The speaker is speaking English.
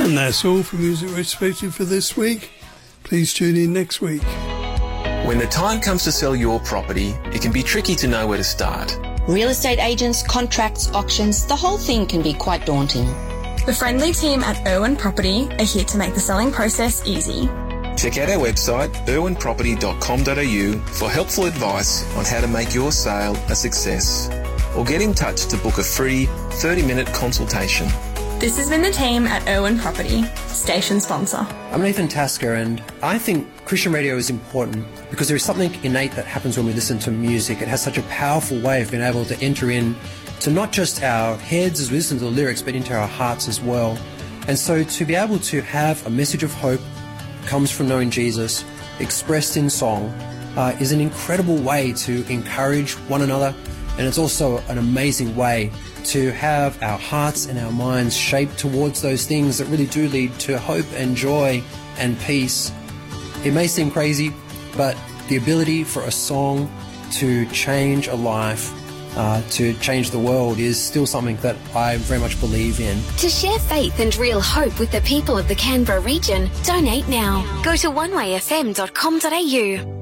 And that's all for Music Respected for this week. Please tune in next week. When the time comes to sell your property, it can be tricky to know where to start. Real estate agents, contracts, auctions, the whole thing can be quite daunting. The friendly team at Irwin Property are here to make the selling process easy. Check out our website, irwinproperty.com.au, for helpful advice on how to make your sale a success. Or get in touch to book a free 30-minute consultation. This has been the team at Irwin Property, station sponsor. I'm Nathan Tasker, and I think Christian radio is important because there is something innate that happens when we listen to music. It has such a powerful way of being able to enter in to not just our heads as we listen to the lyrics, but into our hearts as well. And so to be able to have a message of hope comes from knowing Jesus, expressed in song, is an incredible way to encourage one another, and it's also an amazing way to have our hearts and our minds shaped towards those things that really do lead to hope and joy and peace. It may seem crazy, but the ability for a song to change a life, to change the world, is still something that I very much believe in. To share faith and real hope with the people of the Canberra region, donate now. Go to onewayfm.com.au.